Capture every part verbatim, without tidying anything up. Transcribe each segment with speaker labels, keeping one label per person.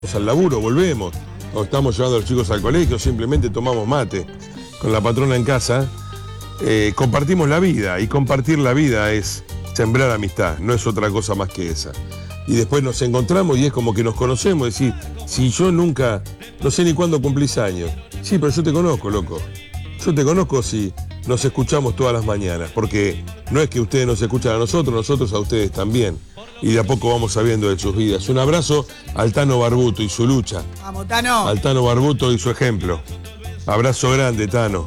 Speaker 1: al laburo, volvemos, o estamos llevando a los chicos al colegio, simplemente tomamos mate con la patrona en casa, eh, compartimos la vida, y compartir la vida es sembrar amistad, no es otra cosa más que esa. Y después nos encontramos y es como que nos conocemos, es decir, si yo nunca, no sé ni cuándo cumplís años, sí, pero yo te conozco, loco, yo te conozco si nos escuchamos todas las mañanas, porque no es que ustedes nos escuchan a nosotros, nosotros a ustedes también. Y de a poco vamos sabiendo de sus vidas. Un abrazo al Tano Barbuto y su lucha.
Speaker 2: Vamos, Tano.
Speaker 1: Al Tano Barbuto y su ejemplo. Abrazo grande, Tano.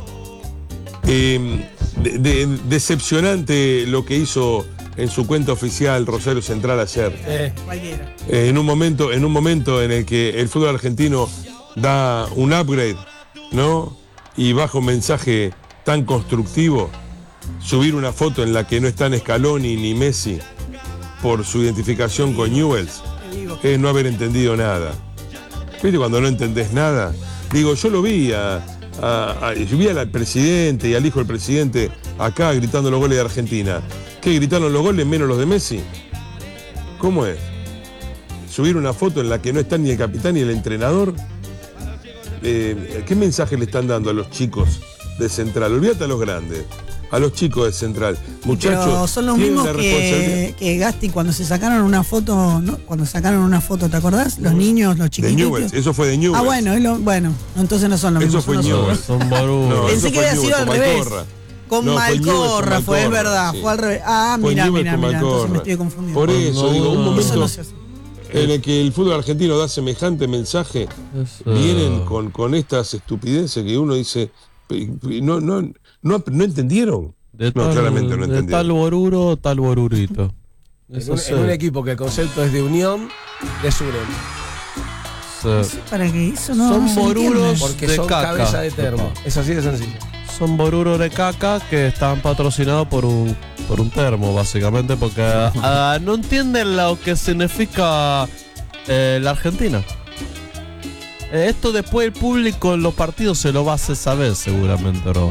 Speaker 1: Eh, de, de, decepcionante lo que hizo en su cuenta oficial Rosario Central ayer.
Speaker 2: Eh, cualquiera.
Speaker 1: Eh, en un momento, en un momento en el que el fútbol argentino da un upgrade, ¿no? Y baja un mensaje tan constructivo, subir una foto en la que no están Scaloni ni Messi por su identificación con Newell's, es no haber entendido nada. ¿Viste cuando no entendés nada? Digo, yo lo vi a, a, a, yo vi al presidente y al hijo del presidente acá gritando los goles de Argentina. ¿Qué, gritaron los goles menos los de Messi? ¿Cómo es? ¿Subir una foto en la que no están ni el capitán ni el entrenador? Eh, ¿Qué mensaje le están dando a los chicos de Central? Olvídate a los grandes. A los chicos de Central, muchachos.
Speaker 2: Pero son los mismos que, que Gasti cuando se sacaron una foto, ¿no? Cuando sacaron una foto, ¿te acordás? Los niños, los chiquitos.
Speaker 1: De Newell's, eso fue de Newell's.
Speaker 2: Ah, bueno, es lo, bueno, entonces no son los
Speaker 1: eso
Speaker 2: mismos.
Speaker 1: Fue Newell's.
Speaker 3: Son baruros.
Speaker 2: Pensé que había sido al revés. Con
Speaker 1: no,
Speaker 2: Malcorra, fue, es verdad, sí. Fue al revés. Ah, mira, mira, mira, entonces me estoy confundiendo.
Speaker 1: Por eso,
Speaker 3: no,
Speaker 1: digo, un momento
Speaker 2: eso no se hace.
Speaker 1: En el que el fútbol argentino da semejante mensaje, eso. Vienen con, con estas estupideces que uno dice, no, no, no, no entendieron.
Speaker 3: De tal, no, claramente no de tal boruro, tal borurito.
Speaker 4: En un, en un equipo que el concepto es de unión, desunen.
Speaker 2: Sí. ¿Para qué? Eso no,
Speaker 3: son
Speaker 2: no
Speaker 3: boruros
Speaker 4: porque
Speaker 3: de
Speaker 4: son
Speaker 3: caca.
Speaker 4: Cabeza de termo. Es así de sencillo.
Speaker 3: Son boruros de caca que están patrocinados por un por un termo, básicamente, porque uh, no entienden lo que significa eh, la Argentina. Eh, esto después el público en los partidos se lo va a hacer saber, seguramente, ¿no?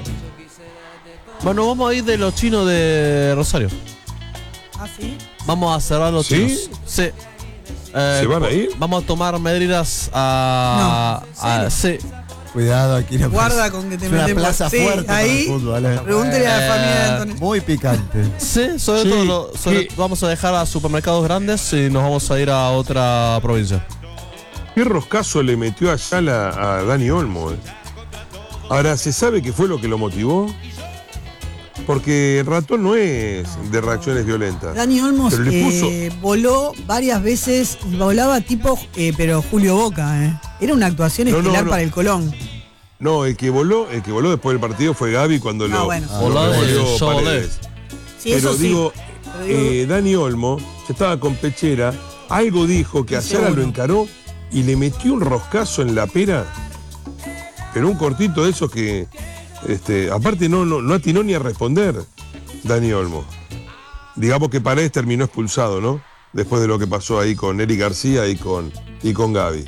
Speaker 3: Bueno, vamos a ir de los chinos de Rosario.
Speaker 2: ¿Ah, sí?
Speaker 3: Vamos a cerrar los
Speaker 1: ¿Sí?
Speaker 3: chinos. Sí. Eh,
Speaker 1: ¿Se van a ir?
Speaker 3: Vamos a tomar medidas a...
Speaker 2: No,
Speaker 3: a sí.
Speaker 5: Cuidado, aquí no.
Speaker 2: Guarda con que te metes.
Speaker 5: Una plaza
Speaker 2: sí,
Speaker 5: fuerte
Speaker 2: ahí,
Speaker 5: para el fútbol, ¿eh?
Speaker 2: Pregúntele a la
Speaker 3: Eh,
Speaker 2: familia de Antonio.
Speaker 5: Muy picante.
Speaker 3: Sí, sobre
Speaker 1: Sí,
Speaker 3: todo lo, sobre,
Speaker 1: ¿qué?
Speaker 3: vamos a dejar a supermercados grandes y nos vamos a ir a otra provincia.
Speaker 1: ¿Qué roscazo le metió allá a, a Dani Olmo? Eh? Ahora, ¿se sabe qué fue lo que lo motivó? Porque el ratón no es de reacciones violentas.
Speaker 2: Dani Olmos
Speaker 1: pero le puso...
Speaker 2: eh, voló varias veces y volaba tipo, eh, pero Julio Boca, ¿eh? Era una actuación
Speaker 1: No,
Speaker 2: estelar
Speaker 1: no, no.
Speaker 2: para el Colón.
Speaker 1: No, el que voló, el que voló después del partido fue Gaby cuando
Speaker 2: No,
Speaker 1: lo,
Speaker 2: bueno.
Speaker 1: lo
Speaker 3: Voló de
Speaker 1: revolvió
Speaker 3: Sobolé.
Speaker 1: Paredes.
Speaker 2: Sí,
Speaker 1: Pero
Speaker 2: eso sí.
Speaker 1: digo,
Speaker 2: Pero digo-
Speaker 1: eh, Dani Olmo, yo estaba con Pechera, algo dijo que a
Speaker 2: Dice
Speaker 1: Sara lo
Speaker 2: uno.
Speaker 1: encaró y le metió un roscazo en la pera, pero un cortito de esos que, este, aparte no, no, no atinó ni a responder Dani Olmo. Digamos que Paredes terminó expulsado, ¿no? Después de lo que pasó ahí con Eric García y con, y con Gaby.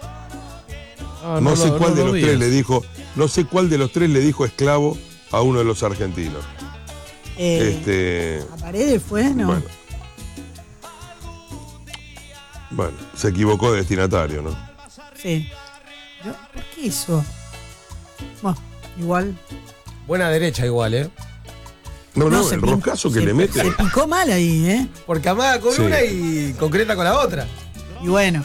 Speaker 3: Ah,
Speaker 1: No, sé
Speaker 3: lo-
Speaker 1: cuál
Speaker 3: no
Speaker 1: de
Speaker 3: lo
Speaker 1: los
Speaker 3: vi
Speaker 1: tres
Speaker 3: eso.
Speaker 1: le dijo, no sé cuál de los tres le dijo esclavo a uno de los argentinos.
Speaker 2: Eh,
Speaker 1: Este,
Speaker 2: ¿A Paredes fue? No.
Speaker 1: bueno. Bueno, se equivocó de destinatario, ¿no?
Speaker 2: Sí. Pero, ¿por qué eso? Bueno, igual.
Speaker 4: Buena derecha igual, ¿eh?
Speaker 1: No, no,
Speaker 2: se
Speaker 1: el
Speaker 2: pin-
Speaker 1: roscazo que
Speaker 2: se-
Speaker 1: le mete.
Speaker 2: Se picó mal ahí, ¿eh?
Speaker 4: Porque amaga con
Speaker 1: Sí.
Speaker 4: una y concreta con la otra.
Speaker 2: Y bueno.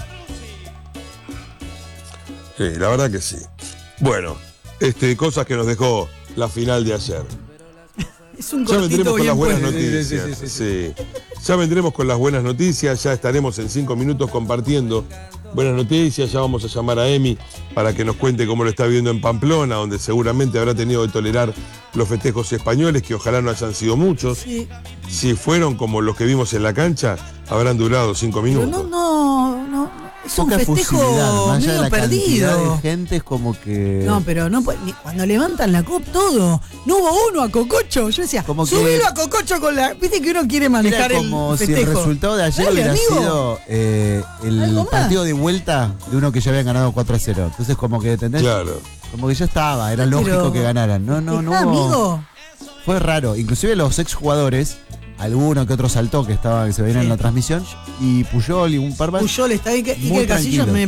Speaker 1: Sí, la verdad que sí. Bueno, este, cosas que nos dejó la final de ayer.
Speaker 2: Es un
Speaker 1: Ya vendremos
Speaker 2: cortito
Speaker 1: con las
Speaker 2: bien
Speaker 1: buenas
Speaker 2: puesto.
Speaker 1: noticias.
Speaker 4: Sí, sí, sí,
Speaker 1: Sí. Ya vendremos con las buenas noticias, ya estaremos en cinco minutos compartiendo buenas noticias, ya vamos a llamar a Emi para que nos cuente cómo lo está viviendo en Pamplona, donde seguramente habrá tenido que tolerar los festejos españoles, que ojalá no hayan sido muchos.
Speaker 2: Sí.
Speaker 1: Si fueron como los que vimos en la cancha, habrán durado cinco
Speaker 2: Pero
Speaker 1: minutos.
Speaker 2: no, no, no. Es un
Speaker 5: Poca fusilidad,
Speaker 2: festejo
Speaker 5: más allá de
Speaker 2: medio
Speaker 5: la cantidad
Speaker 2: perdido.
Speaker 5: de gente es como que...
Speaker 2: No, pero no, ni- cuando levantan la copa todo, no hubo uno a Cococho. Yo decía,
Speaker 5: Como que-
Speaker 2: subilo a Cococho con la. Viste que uno quiere manejar
Speaker 5: Era como
Speaker 2: el
Speaker 5: si
Speaker 2: festejo.
Speaker 5: el resultado de ayer
Speaker 2: Dale,
Speaker 5: hubiera
Speaker 2: amigo.
Speaker 5: sido eh, el
Speaker 2: ¿Algo más?
Speaker 5: partido de vuelta de uno que ya habían ganado cuatro a cero. Entonces como que, ¿entendés?
Speaker 1: Claro.
Speaker 5: Como que ya estaba, era
Speaker 2: Pero-
Speaker 5: lógico que ganaran. No, no, no
Speaker 2: Fijá,
Speaker 5: hubo-
Speaker 2: amigo.
Speaker 5: Fue raro. Inclusive los exjugadores alguno que otro saltó que estaba que se veía
Speaker 2: Sí.
Speaker 5: en la transmisión. Y Puyol y un par más.
Speaker 2: Puyol está bien. Que,
Speaker 5: Muy
Speaker 2: Iker Casillas
Speaker 5: tranquilo.
Speaker 2: me